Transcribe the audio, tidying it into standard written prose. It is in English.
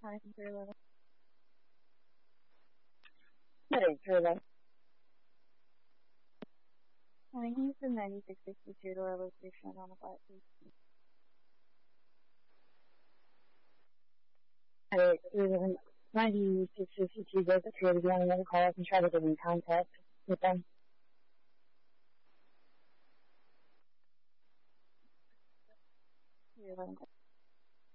Hi, computer level. What is Hurla? I think it's the 9662 to our location on the flat piece. It was 9652 goes up here to be on another call and try to get in contact with them. Computer level.